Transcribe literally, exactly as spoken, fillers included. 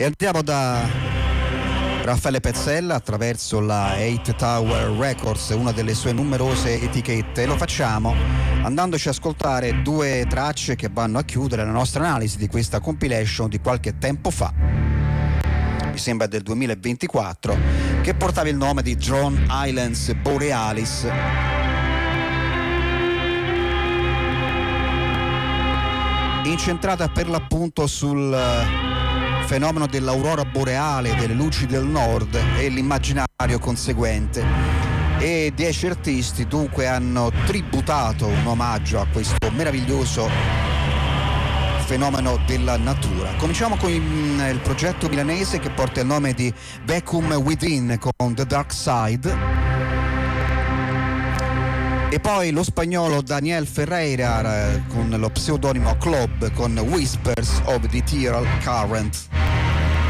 E andiamo da Raffaele Pezzella attraverso la Eight Tower Records, una delle sue numerose etichette. Lo facciamo andandoci a ascoltare due tracce che vanno a chiudere la nostra analisi di questa compilation di qualche tempo fa, mi sembra del duemilaventiquattro, che portava il nome di Drone Islands Borealis. Incentrata per l'appunto sul fenomeno dell'aurora boreale, delle luci del nord e l'immaginario conseguente, e dieci artisti dunque hanno tributato un omaggio a questo meraviglioso fenomeno della natura. Cominciamo con il progetto milanese che porta il nome di Vacuum Within con The Dark Side, e poi lo spagnolo Daniel Ferreira con lo pseudonimo Club con Whispers of the Ethereal Current.